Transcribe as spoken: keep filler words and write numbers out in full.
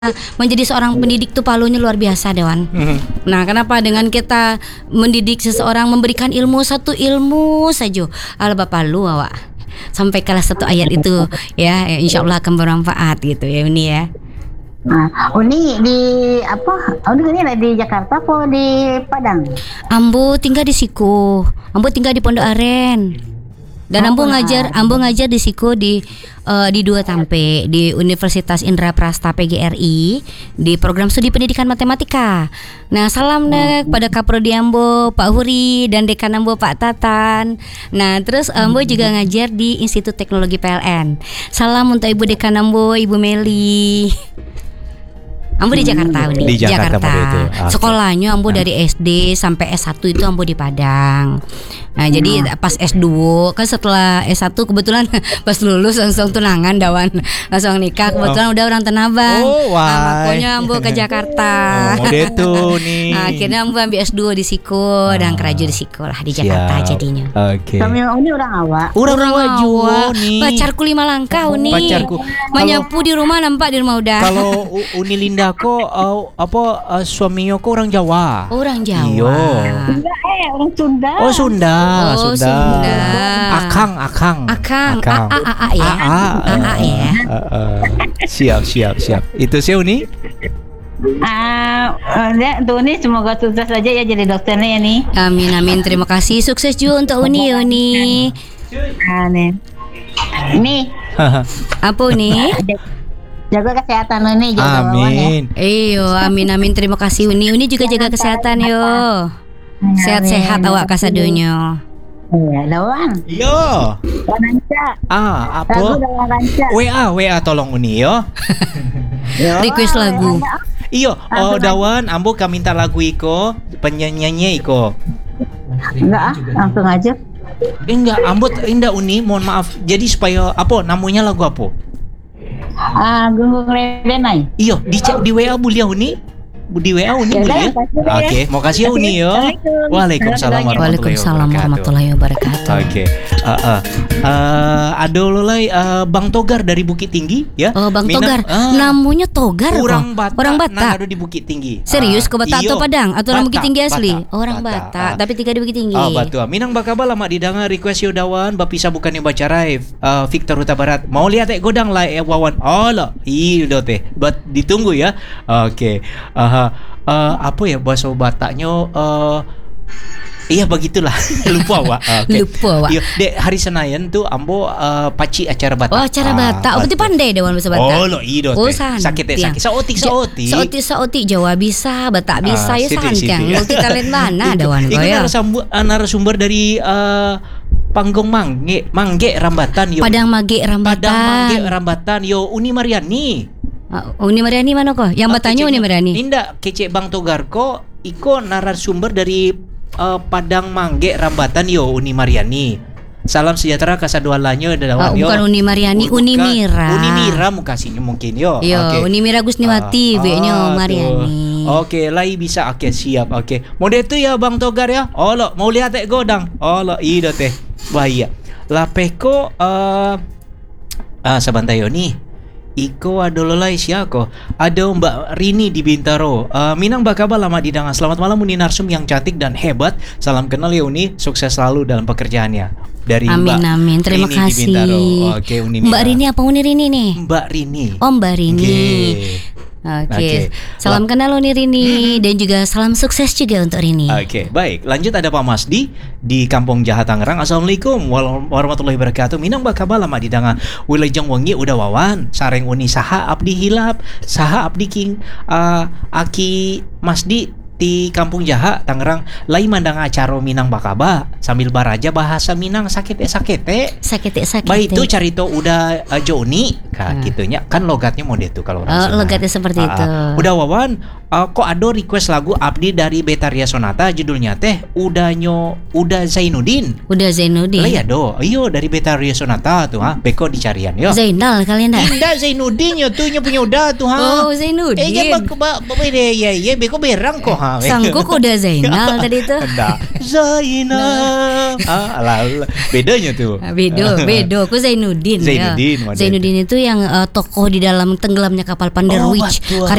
menjadi seorang pendidik tuh palunya luar biasa, Dewan. Mm-hmm. Nah, kenapa dengan kita mendidik seseorang, memberikan ilmu, satu ilmu saja, ala bapak lu awak sampai kelas satu ayat itu ya, ya insya Allah akan bermanfaat gitu ya ini ya. Nah, Uni di apa? Uni ini di Jakarta apa di Padang? Ambo tinggal di Siku. Ambo tinggal di Pondok Aren. Dan Oh, Ambo nah. ngajar, Ambo ngajar di Siku di uh, di Dua Tampe di Universitas Indraprasta P G R I di program studi pendidikan matematika. Nah, salam deh kepada Kaprodi Ambo, Pak Huri dan Dekan Ambo Pak Tatan. Nah, terus Ambo juga ngajar di Institut Teknologi P L N. Salam untuk Ibu Dekan Ambo, Ibu Meli. Ambo di Jakarta, Uni. Di Jakarta pada itu. Okay. Sekolahnya Ambo dari S D sampai S satu itu Ambo di Padang. Nah, hmm. jadi pas S dua kan setelah S satu kebetulan pas lulus langsung tunangan Dawan, langsung nikah. Kebetulan oh. udah orang Tanabang. Oh, why? Nah, makanya Ambo ke Jakarta. Oh, itu nih. Nah, akhirnya Ambo ambil S dua di Siku ah. dan kerja di Siku lah di Jakarta. Siap. Jadinya. Oke. Okay. Kami Uni orang awak. Orang awak nih. Pacarku lima langkah Uni. Pacarku. Menyapu di rumah, nampak di rumah udah. Kalau Uni Linda ko uh, apa uh, suaminya ko orang Jawa. Orang Jawa. Iyo. Enggak eh orang Sunda. Oh Sunda. Oh, Sunda. Sunda. Akang, akang. Akang. A A A A ya. A A ya. Siap, siap, siap. Itu sih Uni. Ah, uh, untuk Uni semoga sukses saja ya jadi dokternya ya nih. Amin amin. Terima kasih. Sukses juga untuk Uni Uni. Ah, nih. Ini apa nih? Jaga kesehatan Uni, jaga amin. Ya. Iyo, amin amin. Terima kasih Uni. Uni juga jaga kesehatan yo. Sehat-sehat awak kasadonya. Iya, Dawan. Yo. Ranca. Ah, apa? Lagu Dawan Ranca. W A, W A tolong Uni yo. Request lagu. Iyo, oh Dawan, ambo kami minta lagu iko, penyanyinya iko. Enggak ah, langsung aja. Eh, enggak, ambo indah Uni, mohon maaf. Jadi supaya apa? Namanya lagu apa? Ah, Gunggung Ledenai. Iyo, di di W A boleh Uni? Di W A Uni boleh ya? Oke, mau kasih ya Uni yo. Waalaikumsalam warahmatullahi wabarakatuh. Oke. Uh, uh, uh, ada lolai uh, Bang Togar dari Bukit Tinggi ya. Oh, Bang Minang, Togar. Uh, Namanya Togar kok. Orang Batak. Orang Batak. Nah, ada di Bukit Tinggi. Serius ke Batak atau Padang atau orang Bukit Tinggi asli? Batak, orang Batak, Batak, uh. tapi tinggal di Bukit Tinggi. Oh, betul. Minang bakaba lama didengar request yo Dawan, bapisa bukan yang baca live. Uh, Victor Huta Barat. Mau lihat eh godang lah eh Wawan. Oh lo. Ih, udah teh. But ditunggu ya. Oke. Okay. Uh, uh, apa ya bahasa Bataknya uh, iya begitulah. Lupa Wak. Okay. Lupa Wak. Iya, dek hari Senayan tuh ambo uh, paci acara Batak. Oh, acara Batak. Oh, berarti pandai Dewan bahasa Batak. Oh, lo iya oh, teh. Sakit teh sakit. Saotik saotik. Saotik saotik Jawa bisa, Batak bisa, ah, ya santiang. Multi talent mana Dewan kau ya? Itu narasumber dari uh, Panggung Mangge, Mangge Rambatan yo. Padang Mangge Rambatan. Padang Mangge Rambatan yo Uni Mariani. Uh, Uni Mariani mana kok? Yang oh, bertanya Uni Mariani. Indah kece Bang Togar ko iko narasumber dari uh, Padang Mangge Rambatan yo Uni Mariani. Salam sejahtera kasadualannya adalah oh, bukan Uni Mariani, bukan. Uni Mira. Uni Mira mukasinya mungkin yo. Yo, okay. Uni Mira Gusniwati, uh, B-nya uh, Mariani. Oke, okay, lai bisa. Oke, okay, siap. Oke. Okay. Mau itu ya Bang Togar ya? Oh lo, mau lihat eh godang. Oh lo, iya teh. Bahaya. Lapeko eh uh, uh, sabantayo nih. Iko adololai siako. Ada Mbak Rini di Bintaro. Uh, Minang bakaba lama didangan. Selamat malam Uni Narsum yang cantik dan hebat. Salam kenal ya Uni. Sukses selalu dalam pekerjaannya. Dari amin, Mbak amin. Terima Rini kasih. Di Bintaro. Oke, Uni Mina. Mbak Rini apa Uni Rini nih? Mbak Rini. Oh, Mbak Rini. Okay. Oke, okay. okay. Salam La- kenal Uni Rini hmm. dan juga salam sukses juga untuk Rini. Oke, okay. Baik. Lanjut ada Pak Masdi di Kampung Jahat Tangerang. Assalamualaikum warahmatullahi wabarakatuh. Minang bakaba lama didangan. Wilajeng wengi udah wawan. Sareng Uni saha abdi hilap, saha abdi king uh, Aki Masdi di Kampung Jaha Tangerang lai mandang acara Minang bakaba sambil baraja bahasa Minang sakit sakit sakit sakit baik itu carito udah uh, Joni kah hmm. gitunya kan logatnya mode itu kalau orang oh, Sunda logatnya seperti uh, itu udah wawan uh, kok ada request lagu abdi dari Betaria Sonata judulnya teh udahnya udah Zainuddin udah Zainuddin lah ya do iyo dari Betaria Sonata tuh ha beko dicarian yo Zainal kalian dah indah Zainuddin yo tuh nya punya udah tuh ha oh Zainuddin eh ya bak bak ya ya beko berang kok ha Ah, Sanggup udah Zainal tadi itu. Enggak. Zainal. Ah, ala, ala. Bedanya tuh. Bedo, Bedo. Aku Zainuddin. Zainuddin, ya. waduh. Zainuddin itu yang uh, tokoh di dalam tenggelamnya kapal Panderwich. Oh, betul.